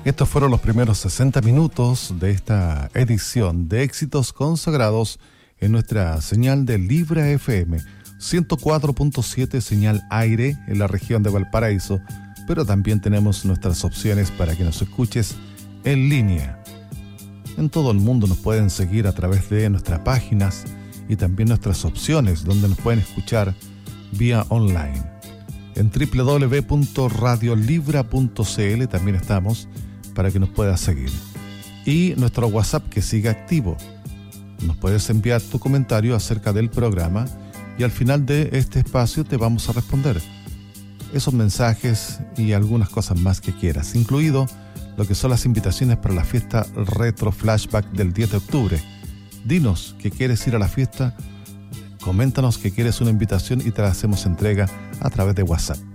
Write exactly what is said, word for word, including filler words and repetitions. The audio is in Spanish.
Estos fueron los primeros sesenta minutos de esta edición de Éxitos Consagrados en nuestra señal de Libra F M, ciento cuatro punto siete señal aire en la región de Valparaíso, pero también tenemos nuestras opciones para que nos escuches en línea. En todo el mundo nos pueden seguir a través de nuestras páginas y también nuestras opciones donde nos pueden escuchar vía online. En doble u doble u doble u punto radio libra punto c l también estamos para que nos puedas seguir. Y nuestro WhatsApp que sigue activo. Nos puedes enviar tu comentario acerca del programa y al final de este espacio te vamos a responder esos mensajes y algunas cosas más que quieras, incluido lo que son las invitaciones para la fiesta Retro Flashback del diez de octubre. Dinos que quieres ir a la fiesta, coméntanos que quieres una invitación y te la hacemos entrega a través de WhatsApp.